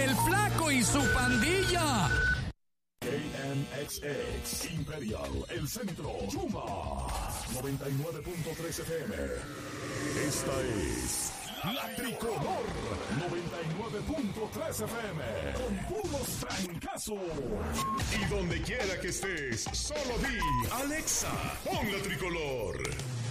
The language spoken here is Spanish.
El Flaco y su pandilla. KNXX Imperial, El Centro, Yuma, 99.3 FM. Esta es La Tricolor, 99.3 FM, con puros trancazos. Y donde quiera que estés, solo di, Alexa, pon La Tricolor.